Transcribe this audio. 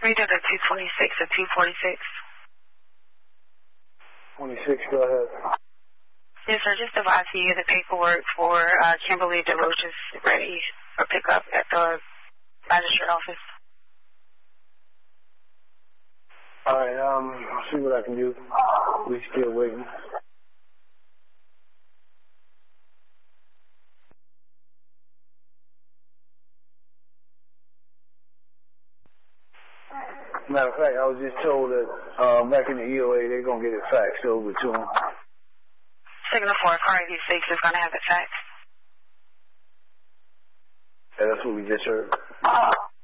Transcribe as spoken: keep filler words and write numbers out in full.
We did a two twenty-six or two forty-six. twenty-six, go ahead. Yes, sir. Just advise you the paperwork for uh, Kimberly DeLoach is ready for pickup at the magistrate office. All right, um, I'll see what I can do. We still waiting. Matter of fact, I was just told that uh, back in the E O A, they're going to get it faxed over to them. Signal four, car eighty-six is going to have it faxed. Yeah, that's what we just heard. Oh.